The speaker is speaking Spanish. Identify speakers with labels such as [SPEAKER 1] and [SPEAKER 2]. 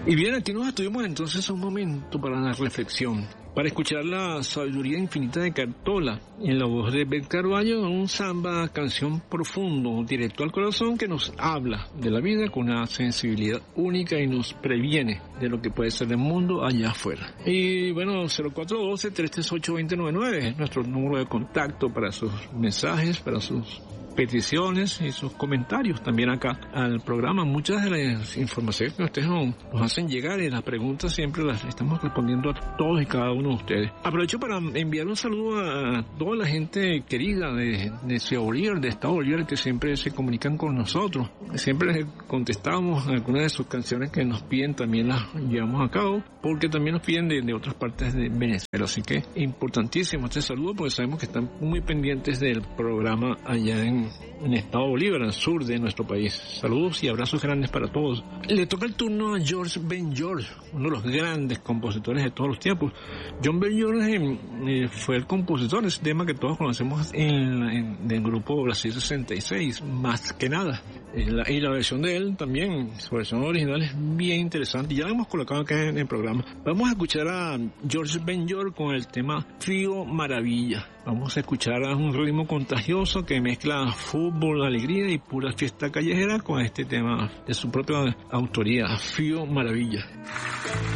[SPEAKER 1] Y bien, aquí nos estuvimos entonces un momento para la reflexión, para escuchar la sabiduría infinita de Cartola, en la voz de Beth Carvalho, un samba, canción profundo, directo al corazón, que nos habla de la vida con una sensibilidad única y nos previene de lo que puede ser el mundo allá afuera. Y bueno, 0412-338-2099 es nuestro número de contacto para sus mensajes, para sus peticiones y sus comentarios también acá al programa. Muchas de las informaciones que ustedes nos hacen llegar y las preguntas siempre las estamos respondiendo a todos y cada uno de ustedes. Aprovecho para enviar un saludo a toda la gente querida de Ciudad Bolívar, de Estado Bolívar, que siempre se comunican con nosotros. Siempre les contestamos algunas de sus canciones que nos piden, también las llevamos a cabo, porque también nos piden de otras partes de Venezuela. Así que importantísimo este saludo, porque sabemos que están muy pendientes del programa allá en Estado Bolívar, al sur de nuestro país. Saludos y abrazos grandes para todos. Le toca el turno a George Ben George, uno de los grandes compositores de todos los tiempos. John Ben George fue el compositor de ese tema que todos conocemos del grupo Brasil 66, Más que Nada. Y la versión de él también, su versión original es bien interesante. Ya la hemos colocado acá en el programa. Vamos a escuchar a George Ben George con el tema Fío Maravilla. Vamos a escuchar a un ritmo contagioso que mezcla fútbol, alegría y pura fiesta callejera con este tema de su propia autoría, Fío Maravilla.